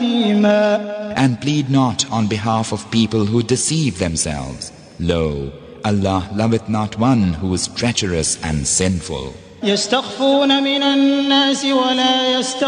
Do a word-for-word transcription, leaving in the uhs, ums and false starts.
أثيما. And plead not on behalf of people who deceive themselves. Lo, Allah loveth not one who is treacherous and sinful. يستخفون من الناس ولا يستخفون